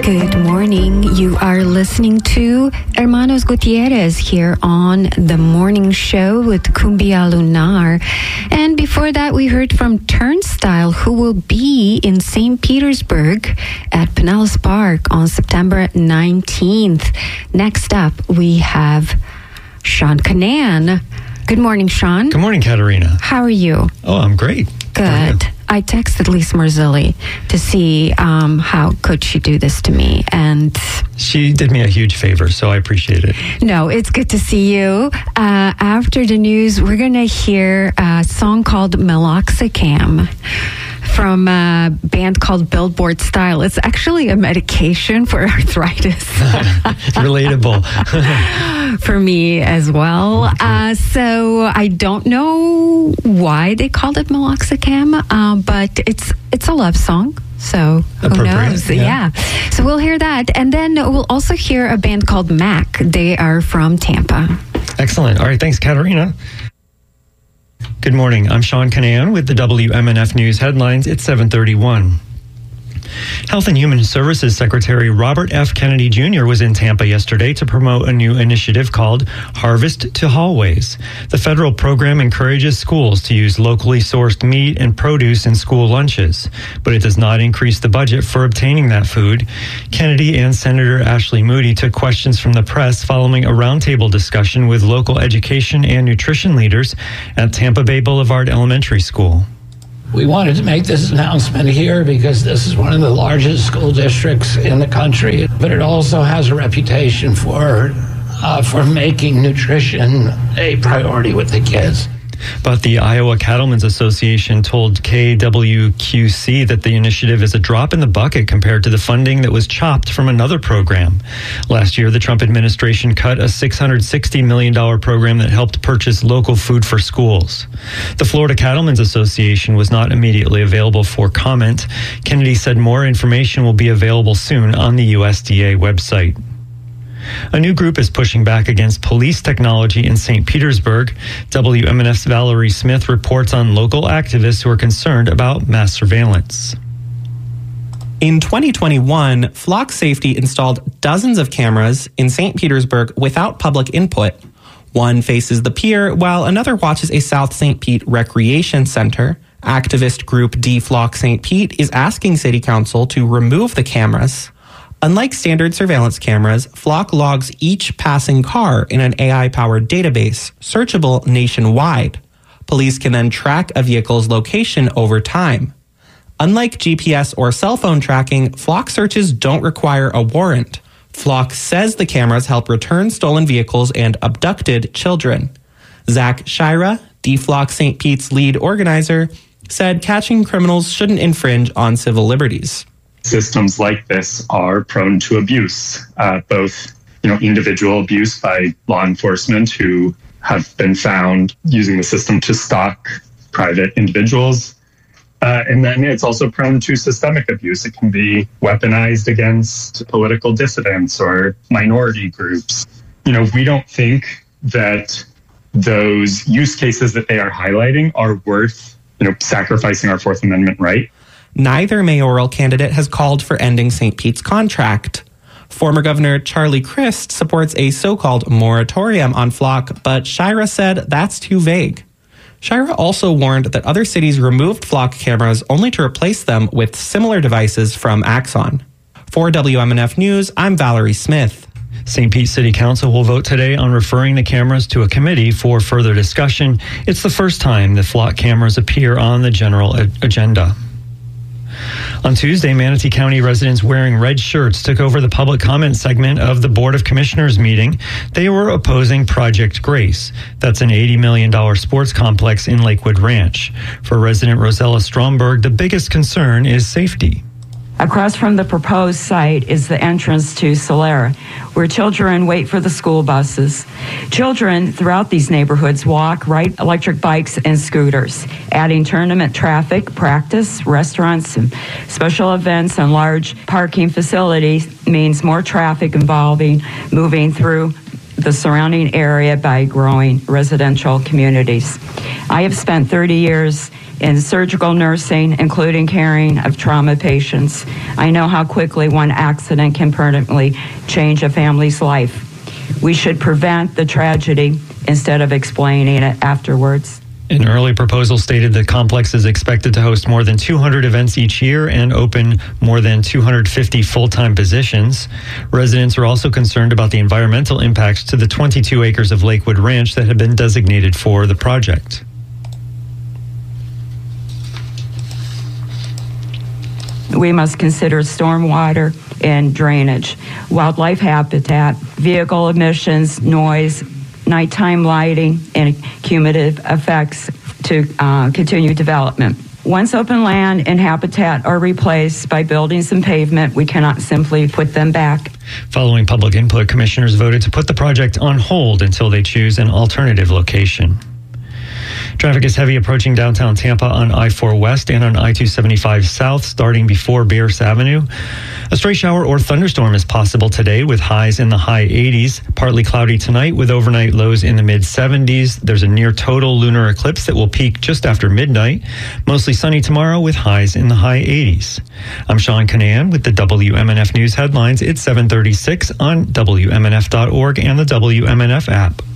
Good morning. You are listening to Hermanos Gutierrez here on The Morning Show with Cumbia Lunar. And before that, we heard from Turnstile, who will be in St. Petersburg at Pinellas Park on September 19th. Next up, we have Sean Canan. Good morning, Sean. Good morning, Katerina. How are you? Oh, I'm great. Good. I texted Lisa Marzilli to see how could she do this to me, and she did me a huge favor, so I appreciate it. No, it's good to see you. After the news, we're going to hear a song called Meloxicam from a band called Billboard Style. It's actually a medication for arthritis. Relatable. For me as well. Okay. So I don't know why they called it Meloxicam, but it's a love song. So who knows? Yeah. So we'll hear that. And then we'll also hear a band called Mac. They are from Tampa. Excellent. All right. Thanks, Katerina. Good morning. I'm Sean Canan with the WMNF News headlines. It's 7:31. Health and Human Services Secretary Robert F. Kennedy Jr. was in Tampa yesterday to promote a new initiative called Harvest to Hallways. The federal program encourages schools to use locally sourced meat and produce in school lunches, but it does not increase the budget for obtaining that food. Kennedy and Senator Ashley Moody took questions from the press following a roundtable discussion with local education and nutrition leaders at Tampa Bay Boulevard Elementary School. We wanted to make this announcement here because this is one of the largest school districts in the country, but it also has a reputation for making nutrition a priority with the kids. But the Iowa Cattlemen's Association told KWQC that the initiative is a drop in the bucket compared to the funding that was chopped from another program. Last year, the Trump administration cut a $660 million program that helped purchase local food for schools. The Florida Cattlemen's Association was not immediately available for comment. Kennedy said more information will be available soon on the USDA website. A new group is pushing back against police technology in St. Petersburg. WMNF's Valerie Smith reports on local activists who are concerned about mass surveillance. In 2021, Flock Safety installed dozens of cameras in St. Petersburg without public input. One faces the pier, while another watches a South St. Pete recreation center. Activist group DFlock St. Pete is asking City Council to remove the cameras. Unlike standard surveillance cameras, Flock logs each passing car in an AI-powered database, searchable nationwide. Police can then track a vehicle's location over time. Unlike GPS or cell phone tracking, Flock searches don't require a warrant. Flock says the cameras help return stolen vehicles and abducted children. Zach Shira, DFlock St. Pete's lead organizer, said catching criminals shouldn't infringe on civil liberties. Systems like this are prone to abuse, both individual abuse by law enforcement who have been found using the system to stalk private individuals. And then it's also prone to systemic abuse. It can be weaponized against political dissidents or minority groups. We don't think that those use cases that they are highlighting are worth, sacrificing our Fourth Amendment right. Neither mayoral candidate has called for ending St. Pete's contract. Former Governor Charlie Crist supports a so-called moratorium on Flock, but Shira said that's too vague. Shira also warned that other cities removed Flock cameras only to replace them with similar devices from Axon. For WMNF News, I'm Valerie Smith. St. Pete City Council will vote today on referring the cameras to a committee for further discussion. It's the first time the Flock cameras appear on the general agenda. On Tuesday, Manatee County residents wearing red shirts took over the public comment segment of the Board of Commissioners meeting. They were opposing Project Grace. That's an $80 million sports complex in Lakewood Ranch. For resident Rosella Stromberg, the biggest concern is safety. Across from the proposed site is the entrance to Solera, where children wait for the school buses. Children throughout these neighborhoods walk, ride electric bikes and scooters, adding tournament traffic, practice, restaurants, and special events and large parking facilities means more traffic involving moving through the surrounding area by growing residential communities. I have spent 30 years in surgical nursing, including caring of trauma patients. I know how quickly one accident can permanently change a family's life. We should prevent the tragedy instead of explaining it afterwards. An early proposal stated the complex is expected to host more than 200 events each year and open more than 250 full-time positions. Residents are also concerned about the environmental impacts to the 22 acres of Lakewood Ranch that have been designated for the project. We must consider stormwater and drainage, wildlife habitat, vehicle emissions, noise, nighttime lighting, and cumulative effects to continue development. Once open land and habitat are replaced by buildings and pavement, we cannot simply put them back. Following public input, commissioners voted to put the project on hold until they choose an alternative location. Traffic is heavy approaching downtown Tampa on I-4 West and on I-275 South, starting before Bearss Avenue. A stray shower or thunderstorm is possible today with highs in the high 80s. Partly cloudy tonight with overnight lows in the mid-70s. There's a near total lunar eclipse that will peak just after midnight. Mostly sunny tomorrow with highs in the high 80s. I'm Sean Canan with the WMNF News headlines. It's 7:36 on WMNF.org and the WMNF app.